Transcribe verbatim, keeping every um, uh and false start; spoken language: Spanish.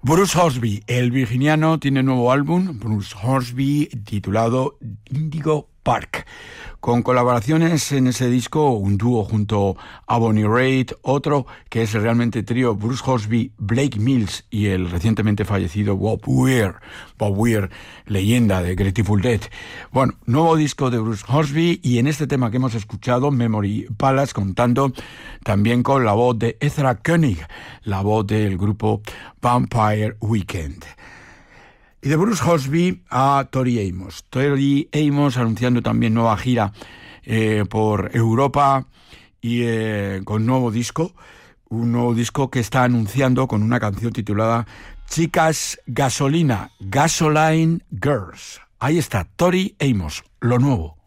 Bruce Hornsby, el virginiano, tiene nuevo álbum, Bruce Hornsby, titulado Indigo Park, con colaboraciones en ese disco, un dúo junto a Bonnie Raitt, otro que es realmente trío, Bruce Hornsby, Blake Mills y el recientemente fallecido Bob Weir, Bob Weir, leyenda de Grateful Dead. Bueno, nuevo disco de Bruce Hornsby, y en este tema que hemos escuchado, Memory Palace, contando también con la voz de Ezra Koenig, la voz del grupo Vampire Weekend. Y de Bruce Hornsby a Tori Amos. Tori Amos anunciando también nueva gira eh, por Europa y eh, con nuevo disco. Un nuevo disco que está anunciando con una canción titulada Chicas Gasolina, Gasoline Girls. Ahí está, Tori Amos, lo nuevo.